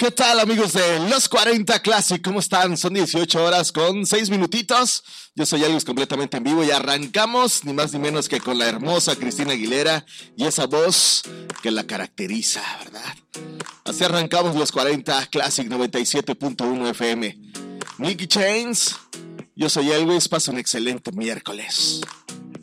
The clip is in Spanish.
¿Qué tal, amigos de Los 40 Classic? ¿Cómo están? Son 18 horas con 6 minutitos. Yo soy Elvis, completamente en vivo, y arrancamos ni más ni menos que con la hermosa Cristina Aguilera y esa voz que la caracteriza, ¿verdad? Así arrancamos Los 40 Classic 97.1 FM. Nicky Chains, yo soy Elvis, pasa un excelente miércoles.